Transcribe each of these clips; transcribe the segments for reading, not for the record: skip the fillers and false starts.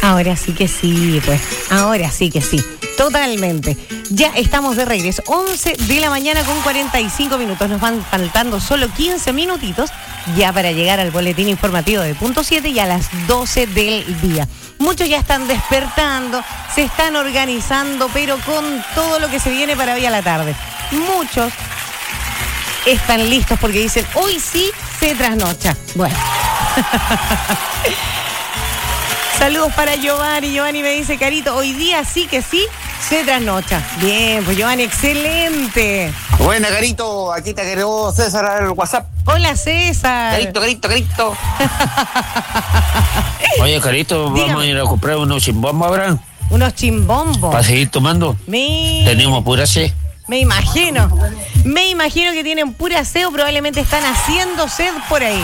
Ahora sí que sí, pues. Ahora sí que sí. Totalmente. Ya estamos de regreso. 11 de la mañana con 45 minutos. Nos van faltando solo 15 minutitos ya para llegar al boletín informativo de Punto 7 y a las 12 del día. Muchos ya están despertando, se están organizando, pero con todo lo que se viene para hoy a la tarde. Muchos están listos porque dicen, hoy sí se trasnocha. Bueno. Saludos para Giovanni. Giovanni me dice, Carito, hoy día sí que sí se trasnocha. Bien, pues Giovanni, excelente. Buena, Carito, aquí te agregó César al WhatsApp. Hola, César. Carito. Oye, Carito, Dígame. vamos a ir a comprar unos chimbombos, ¿verdad? Unos chimbombos. Para seguir tomando. Tenemos pura sed. Me imagino que tienen pura sed o probablemente están haciendo sed por ahí.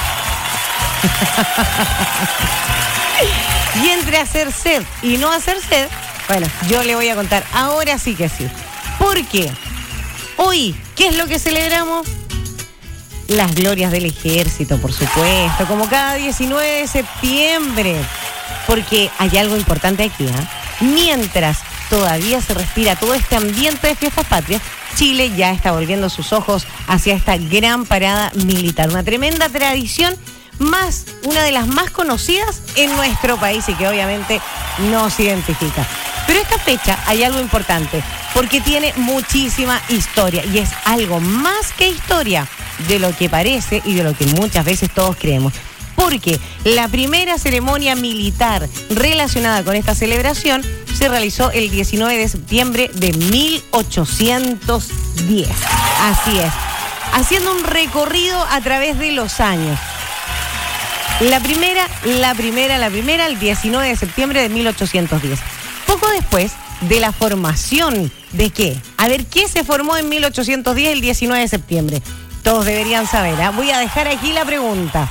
Y entre hacer sed y no hacer sed, bueno, yo le voy a contar, ahora sí que sí. ¿Por qué? Hoy, ¿qué es lo que celebramos? Las glorias del ejército, por supuesto, como cada 19 de septiembre. Porque hay algo importante aquí, ¿eh? Mientras todavía se respira todo este ambiente de fiestas patrias, Chile ya está volviendo sus ojos hacia esta gran parada militar. Una tremenda tradición, una de las más conocidas en nuestro país y que obviamente nos identifica. Pero esta fecha hay algo importante, porque tiene muchísima historia y es algo más que historia de lo que parece y de lo que muchas veces todos creemos. Porque la primera ceremonia militar relacionada con esta celebración se realizó el 19 de septiembre de 1810. Así es, haciendo un recorrido a través de los años. La primera, el 19 de septiembre de 1810. Poco después de la formación de ¿qué? A ver, ¿qué se formó en 1810 el 19 de septiembre? Todos deberían saber, ¿eh? Voy a dejar aquí la pregunta.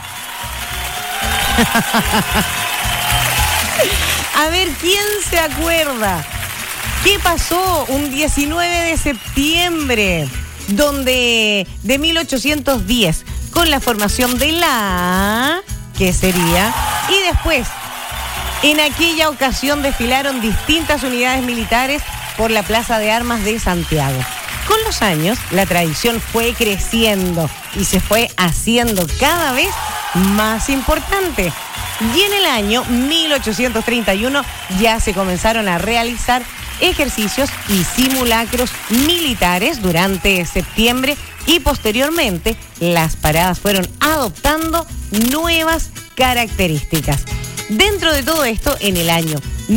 A ver, ¿quién se acuerda? ¿Qué pasó un 19 de septiembre de 1810 con la formación de la... ¿Qué sería? Y después, en aquella ocasión desfilaron distintas unidades militares por la Plaza de Armas de Santiago. Con los años, la tradición fue creciendo y se fue haciendo cada vez más importante. Y en el año 1831 ya se comenzaron a realizar ejercicios y simulacros militares durante septiembre y posteriormente las paradas fueron adoptando nuevas características. Dentro de todo esto, en el año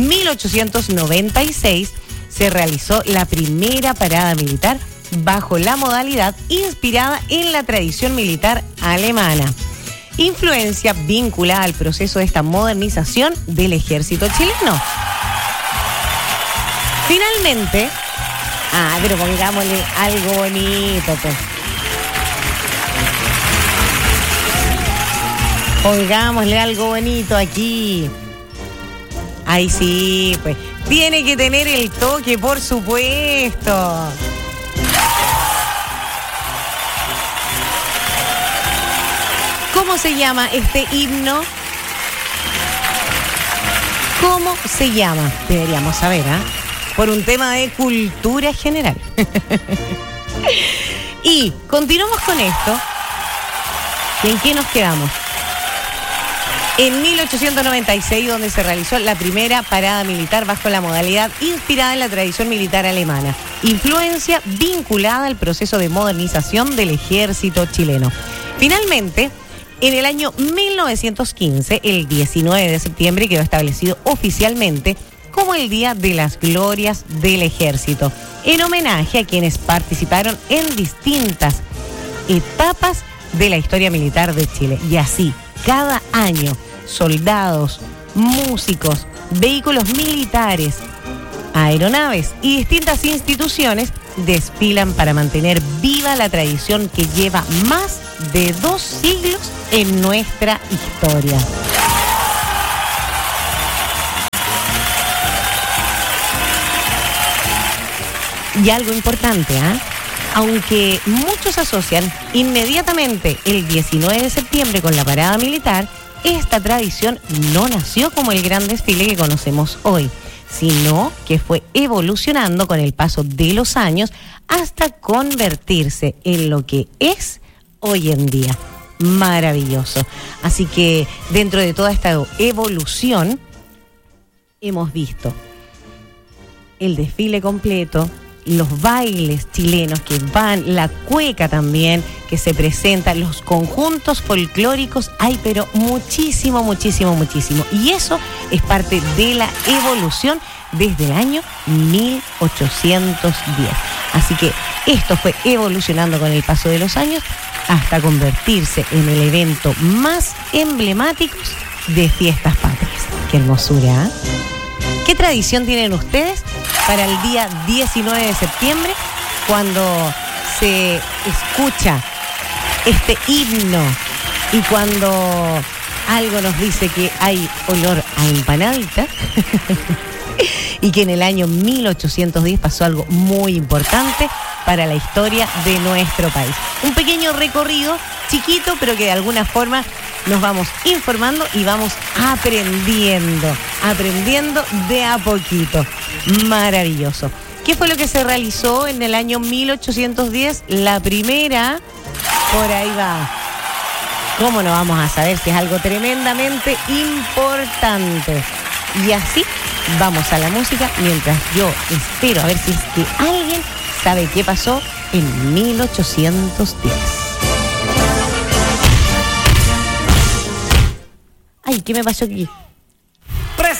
1896 se realizó la primera parada militar bajo la modalidad inspirada en la tradición militar alemana. Influencia vinculada al proceso de esta modernización del ejército chileno. Finalmente, pero pongámosle algo bonito, pues. Pongámosle algo bonito aquí. Ahí sí, pues. Tiene que tener el toque, por supuesto. ¿Cómo se llama este himno? ¿Cómo se llama? Deberíamos saber, ¿ah? Por un tema de cultura general. Y continuamos con esto. ¿Y en qué nos quedamos? En 1896, donde se realizó la primera parada militar bajo la modalidad inspirada en la tradición militar alemana. Influencia vinculada al proceso de modernización del ejército chileno. Finalmente, en el año 1915, el 19 de septiembre, quedó establecido oficialmente como el Día de las Glorias del Ejército, en homenaje a quienes participaron en distintas etapas de la historia militar de Chile. Y así, cada año, soldados, músicos, vehículos militares, aeronaves y distintas instituciones desfilan para mantener viva la tradición que lleva más de 2 siglos en nuestra historia. Y algo importante, aunque muchos asocian inmediatamente el 19 de septiembre con la parada militar, esta tradición no nació como el gran desfile que conocemos hoy, sino que fue evolucionando con el paso de los años hasta convertirse en lo que es hoy en día. Maravilloso. Así que dentro de toda esta evolución hemos visto el desfile completo, los bailes chilenos que van, la cueca también que se presenta, los conjuntos folclóricos, hay pero muchísimo, muchísimo, muchísimo. Y eso es parte de la evolución desde el año 1810. Así que esto fue evolucionando con el paso de los años hasta convertirse en el evento más emblemático de fiestas patrias. ¡Qué hermosura! ¿Eh? ¿Qué tradición tienen ustedes para el día 19 de septiembre, cuando se escucha este himno y cuando algo nos dice que hay olor a empanadita? Y que en el año 1810 pasó algo muy importante para la historia de nuestro país. Un pequeño recorrido, chiquito, pero que de alguna forma nos vamos informando y vamos aprendiendo de a poquito. Maravilloso. ¿Qué fue lo que se realizó en el año 1810? La primera, por ahí va. ¿Cómo no vamos a saber si es algo tremendamente importante? Y así vamos a la música mientras yo espero a ver si es que alguien sabe qué pasó en 1810. Ay, ¿qué me pasó aquí?